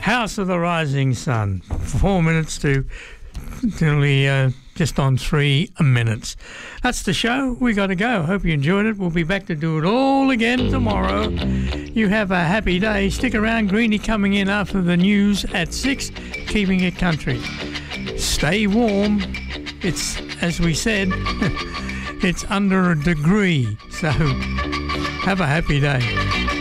House of the Rising Sun. 4 minutes till the just on 3 minutes. That's the show. We got to go. Hope you enjoyed it. We'll be back to do it all again tomorrow. You have a happy day. Stick around. Greenie coming in after the news at 6, keeping it country. Stay warm. It's, as we said, it's under a degree. So have a happy day.